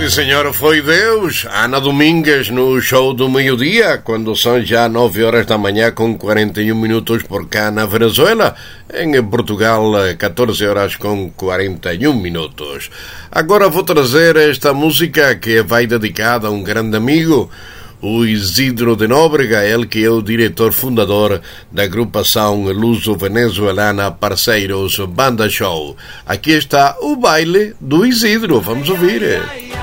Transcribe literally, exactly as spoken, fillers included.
Sim, senhora, foi Deus. Ana Domingues no show do meio-dia, quando são já nove horas da manhã com quarenta e um minutos por cá na Venezuela. Em Portugal, catorze horas com quarenta e um minutos. Agora vou trazer esta música que vai dedicada a um grande amigo, o Isidro de Nóbrega, ele que é o diretor fundador da agrupação luso-venezuelana Parceiros Banda Show. Aqui está o baile do Isidro, vamos ouvir.